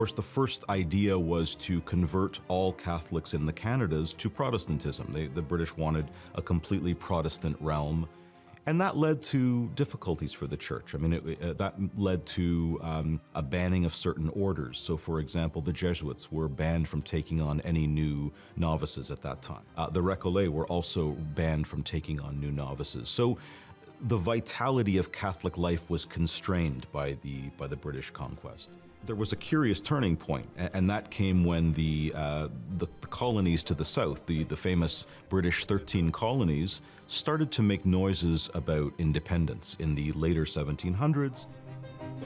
course, the first idea was to convert all Catholics in the Canadas to Protestantism. The British wanted a completely Protestant realm, and that led to difficulties for the church. I mean, that led to a banning of certain orders. So, for example, the Jesuits were banned from taking on any new novices at that time. The Recollets were also banned from taking on new novices. So the vitality of Catholic life was constrained by the British conquest. There was a curious turning point, and that came when the colonies to the south, the famous British 13 colonies, started to make noises about independence in the later 1700s.